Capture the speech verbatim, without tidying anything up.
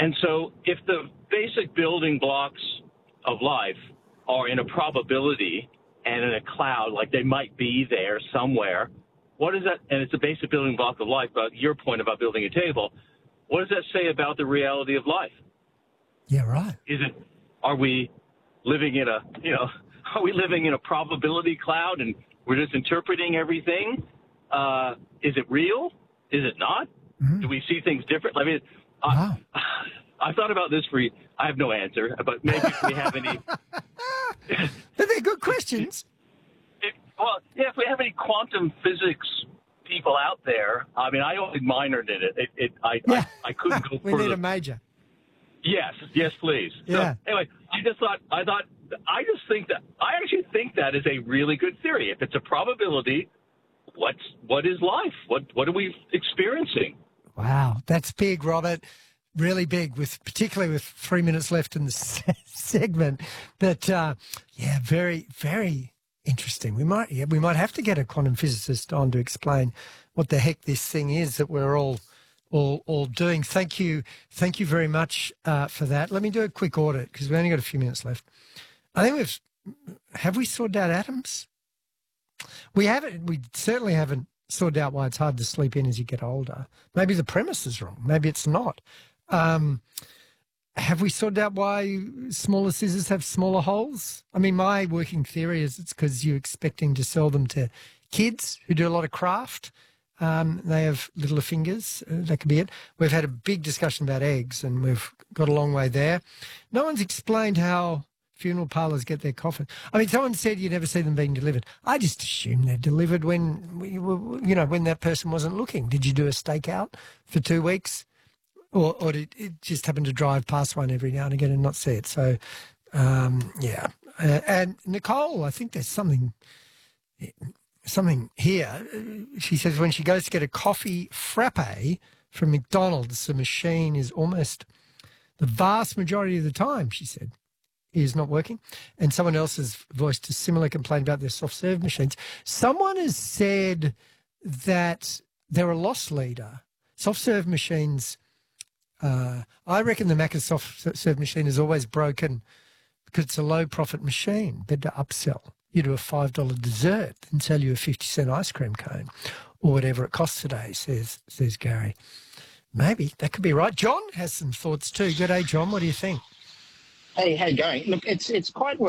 And so if the basic building blocks of life are in a probability and in a cloud, like they might be there somewhere, what is that? And it's a basic building block of life, but your point about building a table, what does that say about the reality of life? Yeah, right. Is it, are we living in a, you know, are we living in a probability cloud and we're just interpreting everything? Uh, is it real? Is it not? Mm-hmm. Do we see things different? I mean, wow. I, I've thought about this for, I have no answer, but maybe if we have any. But they're good questions. If, well, yeah, if we have any quantum physics people out there, I mean, I only minored in it. it, it I, yeah. I, I couldn't go we further. We need a major. Yes, yes, please. Yeah. So, anyway, I just thought, I thought, I just think that, I actually think that is a really good theory. If it's a probability, what's, what is life? What, what are we experiencing? Wow, that's big, Robert. Really big, with particularly with three minutes left in the segment. But uh, yeah, very, very interesting. We might, yeah, we might have to get a quantum physicist on to explain what the heck this thing is that we're all, all, all doing. Thank you, thank you very much uh, for that. Let me do a quick audit because we only got a few minutes left. I think we've have we sorted out atoms? We haven't. We certainly haven't sorted out why it's hard to sleep in as you get older. Maybe the premise is wrong. Maybe it's not. Um, have we sorted out why smaller scissors have smaller holes? I mean, my working theory is it's because you're expecting to sell them to kids who do a lot of craft. Um, they have littler fingers. Uh, that could be it. We've had a big discussion about eggs, and we've got a long way there. No one's explained how funeral parlours get their coffin. I mean, someone said you never see them being delivered. I just assume they're delivered when, you know, when that person wasn't looking. Did you do a stakeout for two weeks? Or, or did it just happen to drive past one every now and again and not see it? So, um, yeah. Uh, and Nicole, I think there's something something here. She says when she goes to get a coffee frappe from McDonald's, the machine is almost the vast majority of the time, she said, is not working. And someone else has voiced a similar complaint about their soft-serve machines. Someone has said that they're a loss leader. Soft-serve machines... Uh, I reckon the Macca's soft serve machine is always broken because it's a low profit machine. Better to upsell you to a five dollar dessert than sell you a fifty cent ice cream cone or whatever it costs today, says says Gary. Maybe that could be right. John has some thoughts too. Good day, John. What do you think? Hey, how you going? Look, it's it's quite well